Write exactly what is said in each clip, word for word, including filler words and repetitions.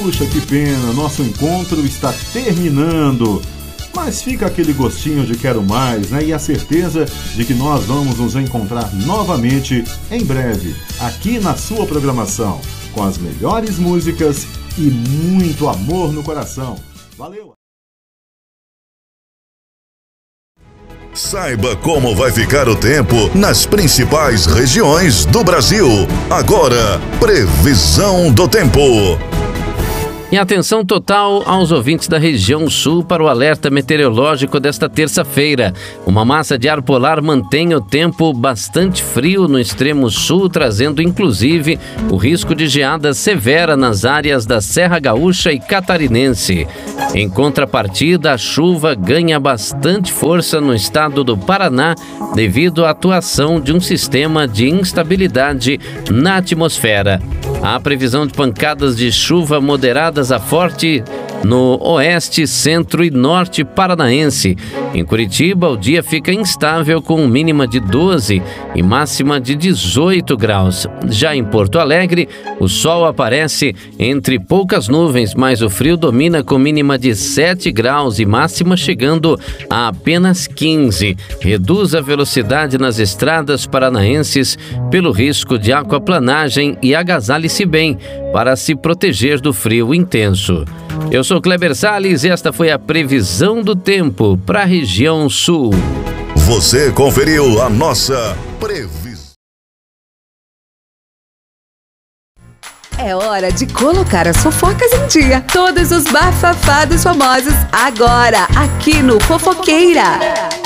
Puxa, que pena, nosso encontro está terminando. Mas fica aquele gostinho de quero mais, né? E a certeza de que nós vamos nos encontrar novamente em breve, aqui na sua programação, com as melhores músicas e muito amor no coração. Valeu! Saiba como vai ficar o tempo nas principais regiões do Brasil. Agora, previsão do tempo. E atenção total aos ouvintes da região sul para o alerta meteorológico desta terça-feira. Uma massa de ar polar mantém o tempo bastante frio no extremo sul, trazendo inclusive o risco de geada severa nas áreas da Serra Gaúcha e Catarinense. Em contrapartida, a chuva ganha bastante força no estado do Paraná devido à atuação de um sistema de instabilidade na atmosfera. Há previsão de pancadas de chuva moderadas a forte no oeste, centro e norte paranaense. Em Curitiba, o dia fica instável com mínima de doze e máxima de dezoito graus. Já em Porto Alegre, o sol aparece entre poucas nuvens, mas o frio domina com mínima de sete graus e máxima chegando a apenas quinze. Reduz a velocidade nas estradas paranaenses pelo risco de aquaplanagem e agasalhe-se bem para se proteger do frio intenso. Eu sou Kleber Salles e esta foi a previsão do tempo para a região sul. Você conferiu a nossa previsão. É hora de colocar as fofocas em dia. Todos os bafafados famosos agora aqui no Fofoqueira.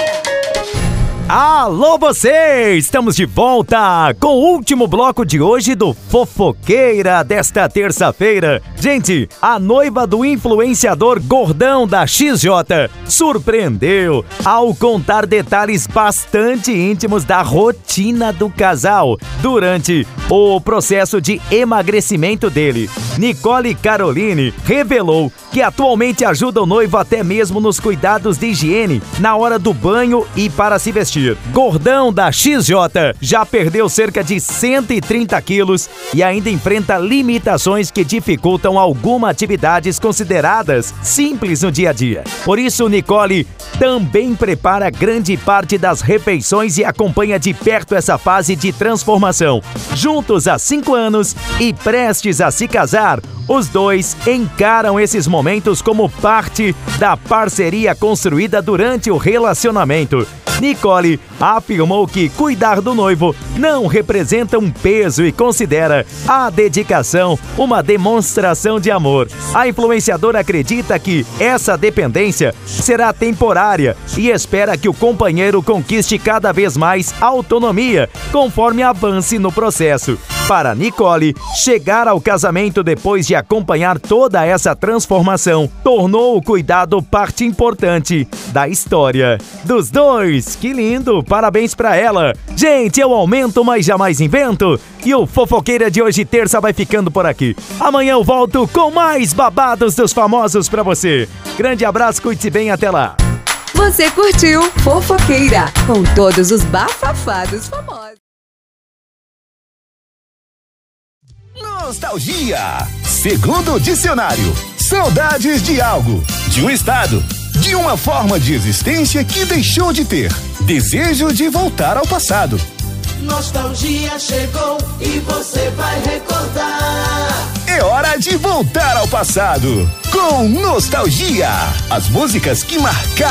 Alô você! Estamos de volta com o último bloco de hoje do Fofoqueira desta terça-feira. Gente, a noiva do influenciador gordão da X J surpreendeu ao contar detalhes bastante íntimos da rotina do casal durante o processo de emagrecimento dele. Nicole Caroline revelou que atualmente ajuda o noivo até mesmo nos cuidados de higiene na hora do banho e para se vestir. Gordão da X J já perdeu cerca de cento e trinta quilos e ainda enfrenta limitações que dificultam algumas atividades consideradas simples no dia a dia. Por isso, Nicole também prepara grande parte das refeições e acompanha de perto essa fase de transformação. Juntos há cinco anos e prestes a se casar, os dois encaram esses momentos como parte da parceria construída durante o relacionamento. Nicole afirmou que cuidar do noivo não representa um peso e considera a dedicação uma demonstração de amor. A influenciadora acredita que essa dependência será temporária e espera que o companheiro conquiste cada vez mais autonomia conforme avance no processo. Para Nicole, chegar ao casamento depois de acompanhar toda essa transformação tornou o cuidado parte importante da história dos dois. Que lindo! Parabéns pra ela! Gente, eu aumento, mas jamais invento. E o Fofoqueira de hoje, terça, vai ficando por aqui. Amanhã eu volto com mais babados dos famosos pra você. Grande abraço, cuide-se bem, até lá. Você curtiu Fofoqueira com todos os bafafados famosos. Nostalgia. Segundo o dicionário, saudades de algo, de um estado, de uma forma de existência que deixou de ter. Desejo de voltar ao passado. Nostalgia chegou e você vai recordar. É hora de voltar ao passado com Nostalgia. As músicas que marcaram